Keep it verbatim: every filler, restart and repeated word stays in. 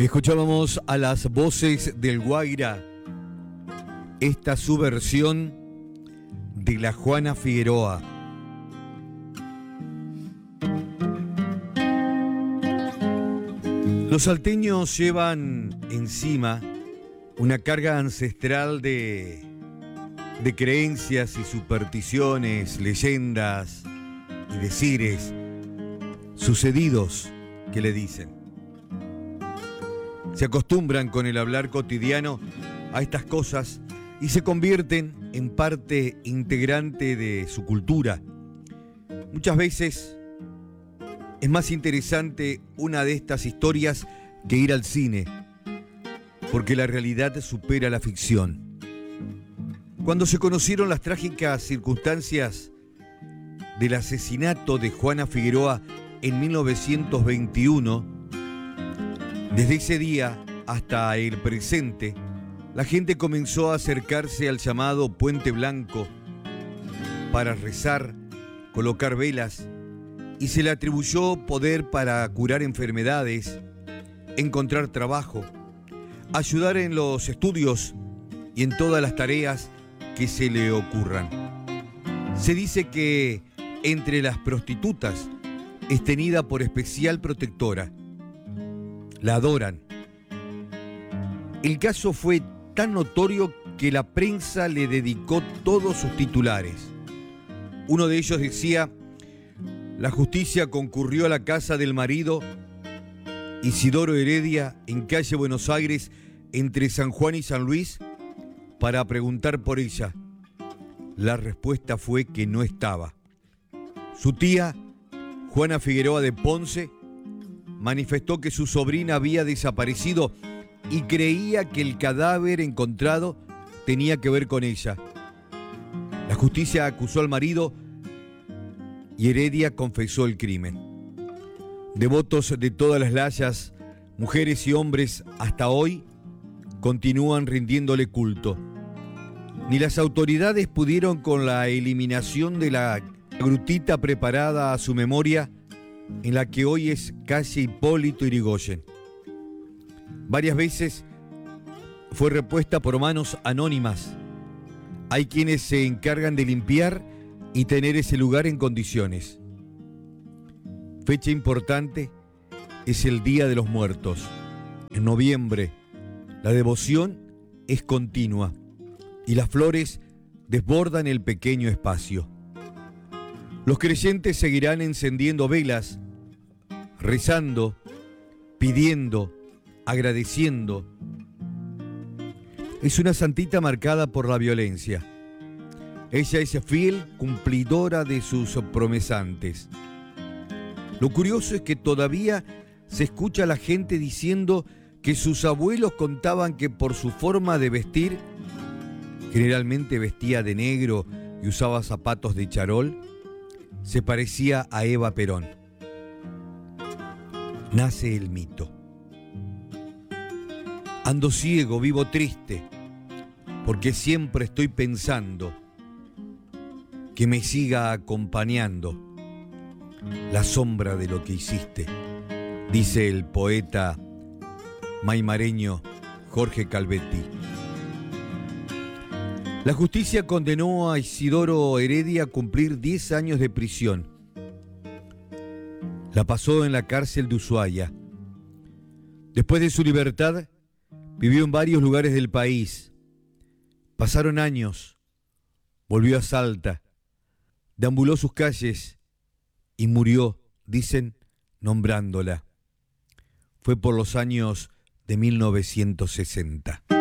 Escuchábamos a las voces del Guaira, esta su versión de la Juana Figueroa. Los salteños llevan encima una carga ancestral de, de creencias y supersticiones, leyendas y decires sucedidos que le dicen. Se acostumbran con el hablar cotidiano a estas cosas y se convierten en parte integrante de su cultura. Muchas veces es más interesante una de estas historias que ir al cine, porque la realidad supera la ficción. Cuando se conocieron las trágicas circunstancias del asesinato de Juana Figueroa en mil novecientos veintiuno, desde ese día hasta el presente, la gente comenzó a acercarse al llamado Puente Blanco para rezar, colocar velas, y se le atribuyó poder para curar enfermedades, encontrar trabajo, ayudar en los estudios y en todas las tareas que se le ocurran. Se dice que entre las prostitutas es tenida por especial protectora. La adoran. El caso fue tan notorio que la prensa le dedicó todos sus titulares. Uno de ellos decía: la justicia concurrió a la casa del marido Isidoro Heredia en calle Buenos Aires, entre San Juan y San Luis, para preguntar por ella. La respuesta fue que no estaba. Su tía, Juana Figueroa de Ponce, manifestó que su sobrina había desaparecido y creía que el cadáver encontrado tenía que ver con ella. La justicia acusó al marido y Heredia confesó el crimen. Devotos de todas las layas, mujeres y hombres, hasta hoy continúan rindiéndole culto. Ni las autoridades pudieron con la eliminación de la grutita preparada a su memoria, en la que hoy es calle Hipólito Yrigoyen. Varias veces fue repuesta por manos anónimas. Hay quienes se encargan de limpiar y tener ese lugar en condiciones. Fecha importante es el Día de los Muertos. En noviembre, la devoción es continua y las flores desbordan el pequeño espacio. Los creyentes seguirán encendiendo velas, rezando, pidiendo, agradeciendo. Es una santita marcada por la violencia. Ella es fiel cumplidora de sus promesantes. Lo curioso es que todavía se escucha a la gente diciendo que sus abuelos contaban que por su forma de vestir, generalmente vestía de negro y usaba zapatos de charol, se parecía a Eva Perón. Nace el mito. Ando ciego, vivo triste, porque siempre estoy pensando que me siga acompañando la sombra de lo que hiciste, dice el poeta maimareño Jorge Calvetti. La justicia condenó a Isidoro Heredia a cumplir diez años de prisión. La pasó en la cárcel de Ushuaia. Después de su libertad, vivió en varios lugares del país. Pasaron años, volvió a Salta, deambuló sus calles y murió, dicen, nombrándola. Fue por los años de mil novecientos sesenta.